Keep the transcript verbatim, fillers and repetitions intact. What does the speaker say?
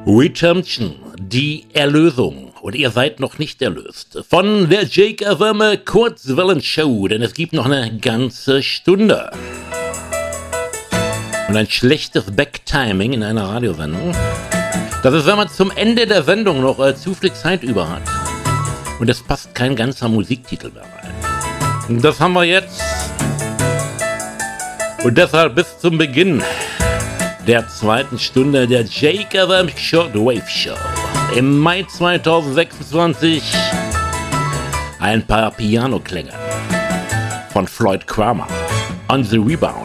Redemption, die Erlösung. Und ihr seid noch nicht erlöst. Von der Jake F M Kurzwellen Show, denn es gibt noch eine ganze Stunde. Und ein schlechtes Backtiming in einer Radiosendung, das ist, wenn man zum Ende der Sendung noch äh, zu viel Zeit über hat. Und es passt kein ganzer Musiktitel mehr rein. Und das haben wir jetzt. Und deshalb bis zum Beginn der zweiten Stunde der Jake F M Shortwave Show im Mai zweitausendsechsundzwanzig ein paar Pianoklänge von Floyd Cramer on the Rebound.